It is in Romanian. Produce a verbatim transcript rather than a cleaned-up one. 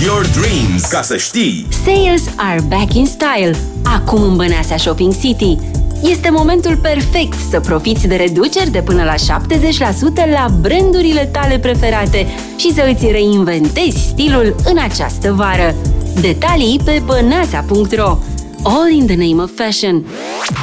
your dreams. Ca să știi. Sales are back in style. Acum în Băneasa Shopping City. Este momentul perfect să profiți de reduceri de până la șaptezeci la sută la brandurile tale preferate și să îți reinventezi stilul în această vară. Detalii pe băneasa punct ro. All in the name of fashion.